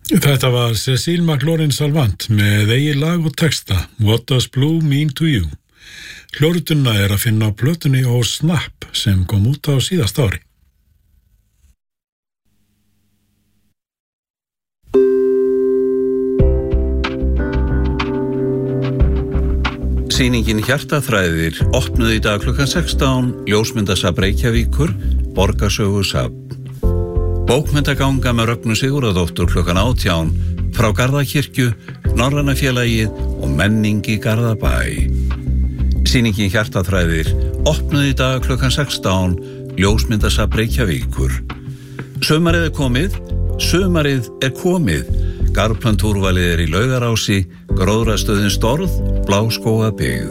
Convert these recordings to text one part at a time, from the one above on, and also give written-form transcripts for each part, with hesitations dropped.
Þetta var Cecile McLaurin-Salvant með eigið lag og texta What Does Blue Mean to You? Hljórituna að finna á plötunni og Snap sem kom út á síðast ári. Sýningin Hjartaþræðir opnuð í dag klukkan 16, ljósmyndasafn Reykjavíkur, Borgarsögusafn. Bókmyndaganga með Rögnu Sigurðardóttur klukkan 18 frá Garðakirkju, Norræna félagið og menning í Garðabæ. Sýningin Hjartaþræðir opnuð í dag klukkan 16, ljósmyndasafn Reykjavíkur. Sumarið er komið. Garðplöntúrvalið í Laugarási, Gróðrastöðin Storð, Bláskógabyggð.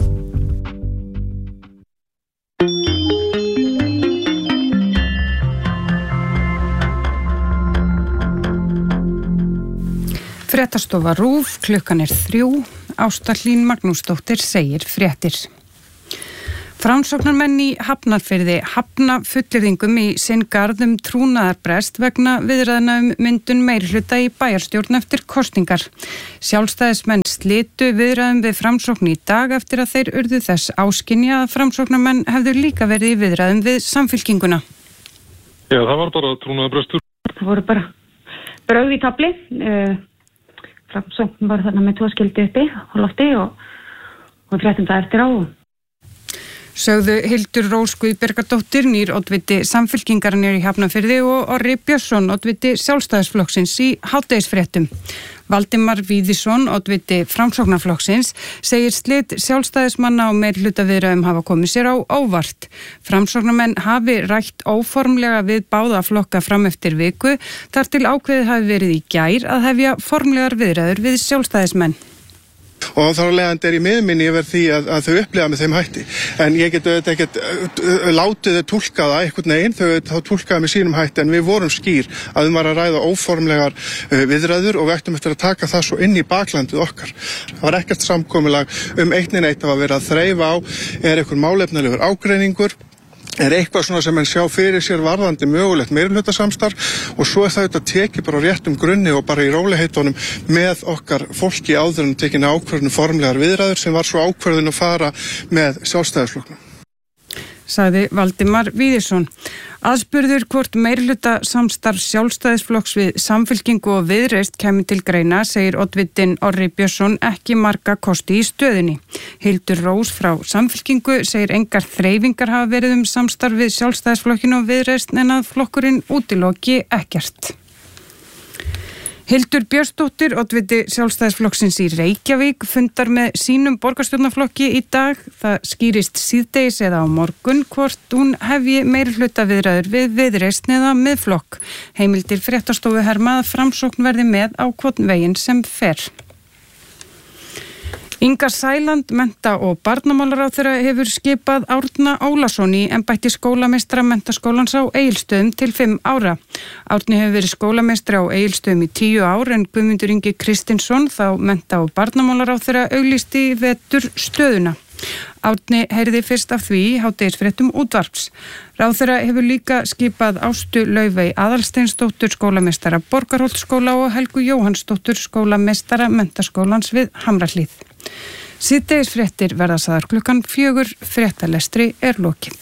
Fréttastofa RÚV, klukkan 3, Ásta Hlín Magnúsdóttir segir fréttir. Framsóknarmenn í Hafnarfirði hafna fullyrðingum í sinn garð trúnaðarbrest vegna viðræðna myndun meirihluta í bæjarstjórn eftir kosningar. Sjálfstæðismenn slitu viðræðum við Framsókn í dag eftir að þeir urðu þess áskynja að Framsóknarmenn hefðu líka verið í viðræðum við Samfylkinguna. Já, það var bara trúnaðarbrestur. Það voru bara brögð í tafli. Framsókn var þarna með 2 skildi uppi á lofti og 13 dagar eftir á. Sögðu Hildur Rós Guðbergadóttir, nýr oddviti Samfylkingarinnar í Hafnarfirði og Orri Björnsson, oddviti Sjálfstæðisflokksins í hádegisfréttum. Valdimar Víðisson, oddviti Framsóknarflokksins, segir slit sjálfstæðismanna og meirhlutaviðræðum hafa komið sér á óvart. Framsóknarmenn hafi rætt óformlega við báða flokka fram eftir viku, þar til ákveðið hafi verið í gær að hefja formlegar viðræður við sjálfstæðismenn. Og þá leiðandi í miðminni yfir því að þau upplifa með þeim hætti. En ég get auðvitað ekkert látið þau túlka það einhvern veginn, þau túlkaði með sínum hætti, en við vorum skýr að var að ræða óformlegar viðræður og við ættum eftir að taka það svo inn í baklandið okkar. Það var ekkert samkomulag eitt það var verið að þreifa á, einhver málefnalegur ágreiningur, eitthvað svona sem menn sjá fyrir sér varðandi mögulegt meirihlutasamstarf og svo það auðvitað tekið bara á réttum grunni og bara í rólegheitunum með okkar fólki áður en tekin ákvörðun formlegar viðræður sem var svo ákvörðun að fara með Sjálfstæðisflokknum. Sagði Valdimar Víðisson. Aðspurður hvort meirhlutasamstarf Sjálfstæðisflokks við Samfylkingu og Viðreisn kæmi til greina, segir oddvitinn Orri Björnsson ekki marga kosti í stöðunni. Hildur Rós frá Samfylkingu segir engar þreifingar hafa verið samstarf við Sjálfstæðisflokkinn og Viðreisn en að flokkurinn útiloki ekkert. Hildur Björnsdóttir, oddviti Sjálfstæðisflokksins í Reykjavík, fundar með sínum borgarstjórnarflokki í dag. Það skýrist síðdegis eða á morgun hvort hún hefji meirihlutaviðræður við Viðreisn eða Miðflokk. Heimildir fréttastofu herma að Framsókn verði með á hvorn veginn sem fer. Inga Sæland, mennta- og barnamálaráðherra hefur skipað Árna Ólason í embætti skólameistara Menntaskólans á Egilsstöðum til 5 ára. Árni hefur verið skólameistari á Egilsstöðum í 10 ár en Guðmundur Ingi Kristinsson, þá mennta- og barnamálaráðherra, auglýsti í vetur stöðuna. Árni heyrði fyrst af því í hádegisfréttum útvarps. Ráðherra hefur líka skipað Ástu Laufey Aðalsteinsdóttur skólameistara Borgarholtsskóla og Helgu Jóhannsdóttur skólameistara Menntaskólans við Hamrahlíð. Síðdegisfréttir verða sagðar klukkan 4, fréttalestri er lokið.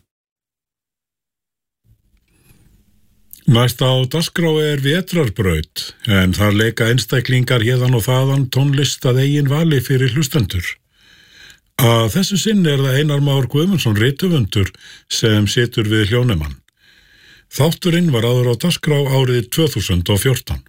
Næst á dagskrá vetrarbraut, en þar leika einstaklingar héðan og þaðan tónlist að eigin vali fyrir hlustendur. Að þessu sinni það Einar Már Guðmundsson rithöfundur sem situr við hljónemann. Þátturinn var áður á dagskrá árið 2014.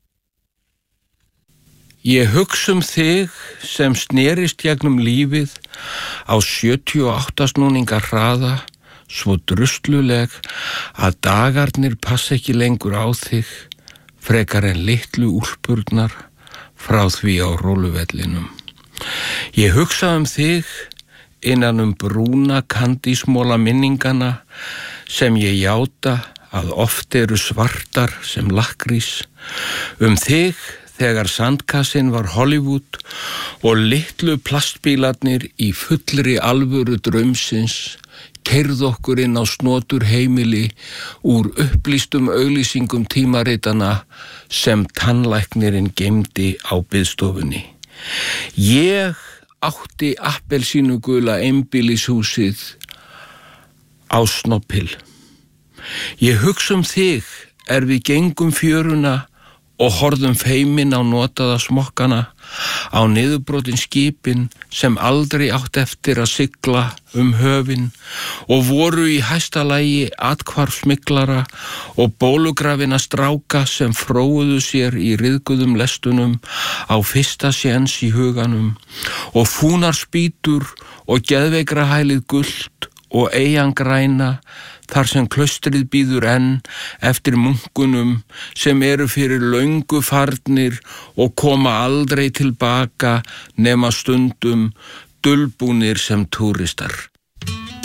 Ég hugsa þig sem snerist gegnum lífið á 78 snúningar hraða, svo drusluleg að dagarnir passa ekki lengur á þig, frekar en litlu úlpurnar frá því á róluvellinum. Ég hugsa þig innan brúna kandísmóla minningana sem ég játa að oft eru svartar sem lakkrís, þig þegar sandkassin var Hollywood og litlu plastbílarnir í fullri alvöru draumsins keyrð okkur inn á snotur heimili úr upplýstum auglýsingum tímaritana sem tannlæknirinn geymdi á biðstofunni. Ég átti appelsínugula einbýlishúsið á Snobbhill. Ég hugsa þig við gengum fjöruna og horfðum feimin á notaða smokkana, á niðurbrotin skipin sem aldrei átt eftir að sigla höfin og voru í hæsta lagi athvarfsmyglara og bólugrafina stráka sem fróuðu sér í ryðguðum lestunum á fyrsta séns í huganum og fúnar spýtur og geðveikra hælið gult og eyjan græna þar sem klaustrið bíður enn eftir munkunum sem eru fyrir löngu farnir og koma aldrei tilbaka nema stundum dulbúnir sem túristar.